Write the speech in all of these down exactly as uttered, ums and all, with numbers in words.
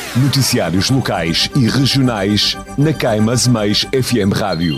Noticiários locais e regionais na Caima Azeméis F M Rádio.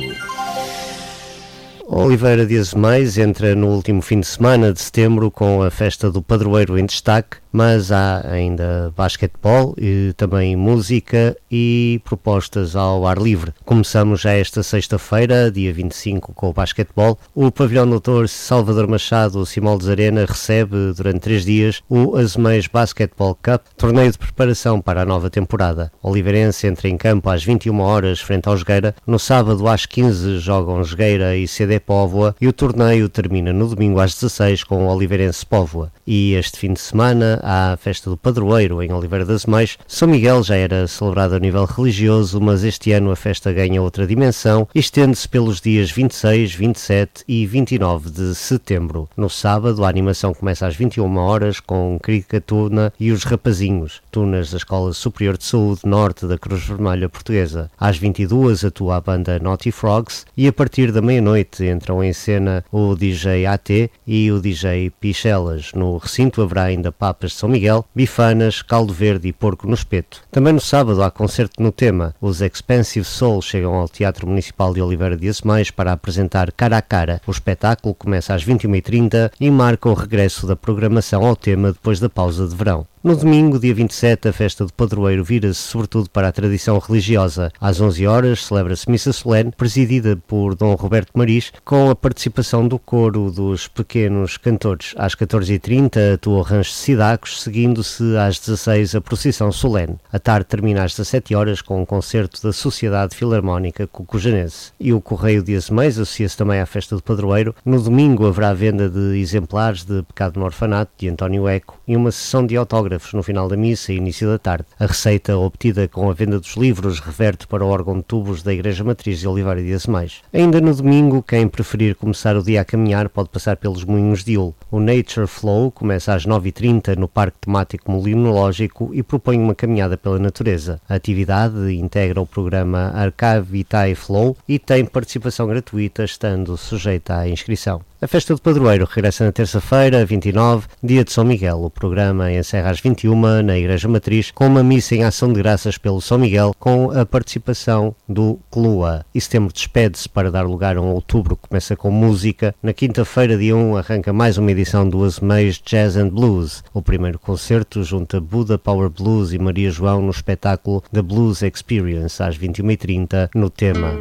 Oliveira de Azeméis entra no último fim de semana de setembro com a festa do padroeiro em destaque, mas há ainda basquetebol e também música e propostas ao ar livre. Começamos já esta sexta-feira, dia vinte e cinco, com o basquetebol. O pavilhão doutor Salvador Machado Simões Arena recebe durante três dias o Azeméis Basketball Cup, torneio de preparação para a nova temporada. O Oliveirense entra em campo às vinte e uma horas frente ao Jogueira. No sábado às quinze jogam Jogueira e C D Póvoa e o torneio termina no domingo às dezasseis com o Oliveirense Póvoa. E este fim de semana há a festa do padroeiro em Oliveira de Azeméis. São Miguel já era celebrado a nível religioso, mas este ano a festa ganha outra dimensão e estende-se pelos dias vinte e seis, vinte e sete e vinte e nove de setembro. No sábado a animação começa às vinte e uma horas com Cricatuna e os Rapazinhos, tunas da Escola Superior de Saúde Norte da Cruz Vermelha Portuguesa. Às vinte e duas atua a banda Naughty Frogs e a partir da meia-noite entram em cena o D J A T e o D J Pichelas. No recinto haverá ainda papas de São Miguel, bifanas, caldo verde e porco no espeto. Também no sábado há concerto no tema. Os Expensive Soul chegam ao Teatro Municipal de Oliveira de Azeméis para apresentar Cara a Cara. O espetáculo começa às vinte e uma e trinta e marca o regresso da programação ao tema depois da pausa de verão. No domingo, dia vinte e sete, a festa do padroeiro vira-se sobretudo para a tradição religiosa. Às onze horas celebra-se missa solene, presidida por Dom Roberto Maris, com a participação do coro dos pequenos cantores. Às catorze e trinta atua o Rancho de Cidacos, seguindo-se às dezasseis a procissão solene. A tarde termina às dezassete horas com um concerto da Sociedade Filarmónica Cucujanense. E o Correio de Azeméis associa-se também à festa do padroeiro. No domingo haverá venda de exemplares de Pecado no Orfanato, de António Eco, e uma sessão de autógrafos no final da missa e início da tarde. A receita obtida com a venda dos livros reverte para o órgão de tubos da Igreja Matriz de Oliveira de Azeméis. Ainda no domingo, quem preferir começar o dia a caminhar pode passar pelos Moinhos de Ul. O Nature Flow começa às nove e trinta no Parque Temático Molinológico e propõe uma caminhada pela natureza. A atividade integra o programa Arcade Vitae Flow e tem participação gratuita, estando sujeita à inscrição. A festa do padroeiro regressa na terça-feira, vinte e nove, dia de São Miguel. O programa encerra às vinte e uma na Igreja Matriz com uma missa em ação de graças pelo São Miguel com a participação do Clua. E setembro despede-se para dar lugar a um outubro que começa com música. Na quinta-feira, dia um, arranca mais uma edição do Azeméis Jazz and Blues. O primeiro concerto junta Buda Power Blues e Maria João no espetáculo The Blues Experience às vinte e uma e trinta no tema.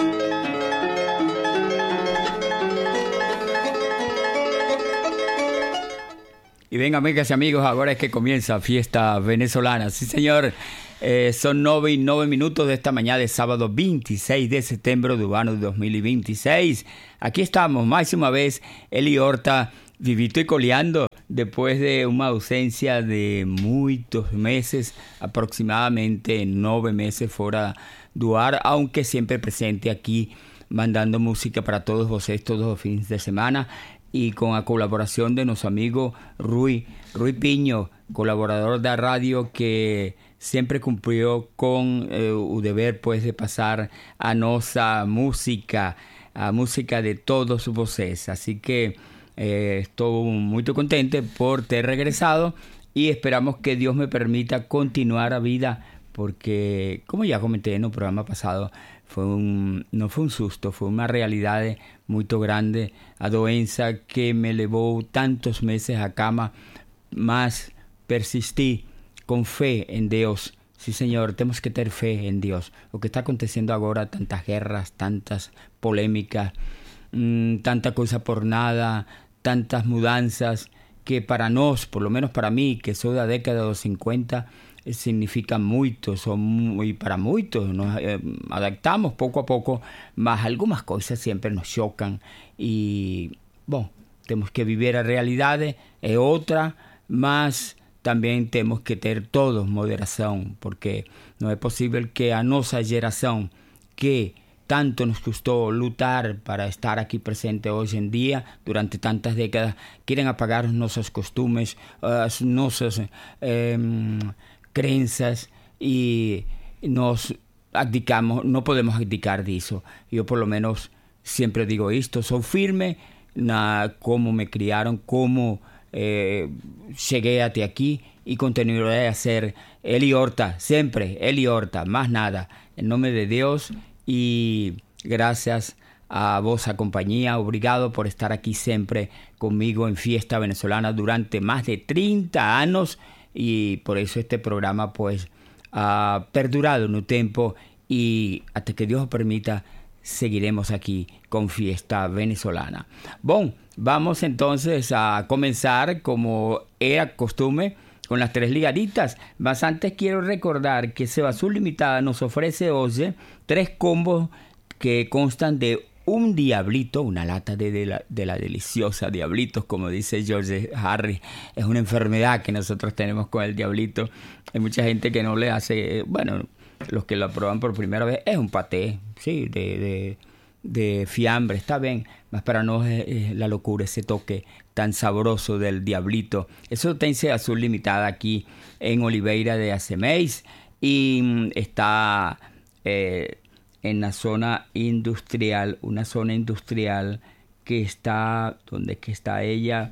Y venga, amigas y amigos, ahora es que comienza Fiesta Venezolana. Sí, señor, eh, son nueve y nueve minutos de esta mañana de sábado veintiséis de setembro do ano de dos mil veintiséis. Aquí estamos, más una vez, Eli Horta, vivito y coleando, después de una ausencia de muchos meses, aproximadamente nueve meses fuera do ar, aunque siempre presente aquí, mandando música para todos vosotros todos los fines de semana. Y con la colaboración de nuestro amigo Rui, Rui Piño, colaborador de la radio que siempre cumplió con eh, el deber pues, de pasar a nuestra música, a música de todos vosotros. Así que eh, estoy muy contento por ter regresado y esperamos que Dios me permita continuar a vida porque, como ya comenté en el programa pasado, Foi um, não foi um susto, foi uma realidade muito grande, a doença que me levou tantos meses à cama, mas persisti com fé em Deus. Sim, Senhor, temos que ter fé em Deus. O que está acontecendo agora, tantas guerras, tantas polêmicas, hum, tanta coisa por nada, tantas mudanças, que para nós, por lo menos para mim, que sou da década dos cincuenta, significa muito, son, y para muchos nos eh, adaptamos poco a poco, mas algunas cosas siempre nos chocan y, bueno, tenemos que vivir a realidade, é outra, mas também temos que ter todos moderação, porque não é possível que a nossa geração, que tanto nos costó lutar para estar aquí presente hoy en día, durante tantas décadas, quieren apagar nuestros costumes, uh, nuestras eh, creencias y nos abdicamos, no podemos abdicar de eso. Yo por lo menos siempre digo esto, soy firme na cómo me criaron, cómo eh, llegué hasta aquí y continuaré a ser Eli Horta, siempre Eli Horta, más nada. En nombre de Dios y gracias a vos, a compañía, obrigado por estar aquí siempre conmigo en Fiesta Venezolana durante más de treinta años y por eso este programa pues ha perdurado en un tiempo y hasta que Dios permita seguiremos aquí con Fiesta Venezolana. Bueno, vamos entonces a comenzar como era costumbre con las tres ligaditas. Mas antes quiero recordar que Sebazul Limitada nos ofrece hoy tres combos que constan de un diablito, una lata de, de, la, de la deliciosa Diablitos, como dice George Harris. Es una enfermedad que nosotros tenemos con el Diablito. Hay mucha gente que no le hace, bueno, los que lo prueban por primera vez, es un paté, sí, de, de, de fiambre, está bien, mas para no es, es la locura, ese toque tan sabroso del Diablito. Eso tiene Azul Limitada aquí en Oliveira de Acemeis y está eh, en la zona industrial, una zona industrial que está, ¿dónde es que está ella?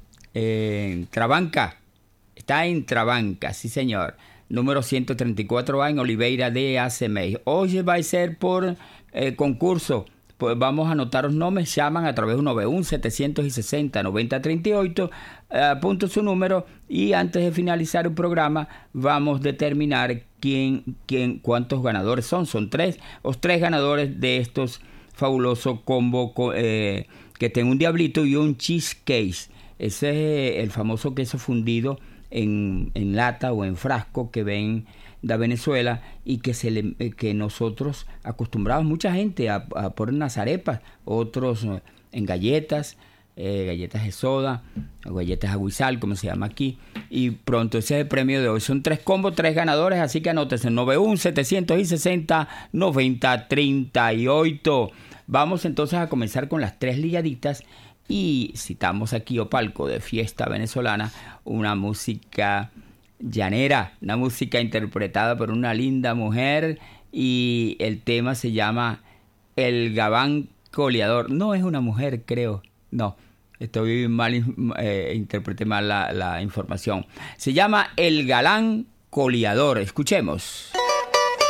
Eh, en Trabanca, está en Trabanca, sí señor. Número ciento treinta y cuatro A en Oliveira de Acemeis. Hoy va a ser por eh, concurso. Pues vamos a anotar los nombres. Llaman a través de nueve uno, siete seis cero, nueve cero tres ocho. Eh, apunto su número y antes de finalizar el programa vamos a determinar quién, quién, cuántos ganadores son. Son tres, los tres ganadores de estos fabulosos combos eh, que tienen un diablito y un cheesecake. Ese es el famoso queso fundido En, en lata o en frasco que ven de Venezuela y que se le, que nosotros acostumbramos mucha gente a, a poner en las arepas, otros en galletas, eh, galletas de soda, o galletas aguizal, como se llama aquí, y pronto ese es el premio de hoy. Son tres combos, tres ganadores, así que anótense nueve uno, siete seis cero, nueve cero tres ocho. Vamos entonces a comenzar con las tres ligaditas. Y citamos aquí o palco de Fiesta Venezolana, una música llanera, una música interpretada por una linda mujer y el tema se llama El Gabán Coleador. No es una mujer, creo, no, estoy mal, eh, interpreté mal la, la información. Se llama El Galán Coleador, escuchemos.